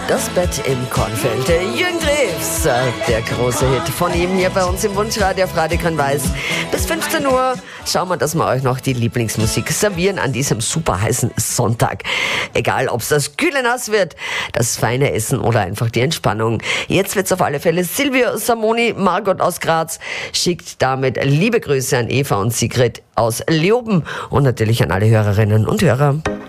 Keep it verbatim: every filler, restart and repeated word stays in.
Das Bett im Kornfeld. Jürgen Drews, der große Hit von ihm hier bei uns im Wunschradio auf Radio Grün-Weiß. Bis fünfzehn Uhr schauen wir, dass wir euch noch die Lieblingsmusik servieren an diesem super heißen Sonntag. Egal, ob es das kühle Nass wird, das feine Essen oder einfach die Entspannung. Jetzt wird's auf alle Fälle Silvio Samoni, Margot aus Graz, schickt damit liebe Grüße an Eva und Sigrid aus Leoben und natürlich an alle Hörerinnen und Hörer.